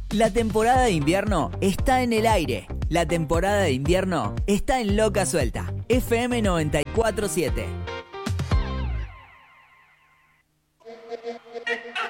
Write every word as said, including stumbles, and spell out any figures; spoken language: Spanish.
La temporada de invierno está en el aire. La temporada de invierno está en Loca Suelta. F M noventa y cuatro siete.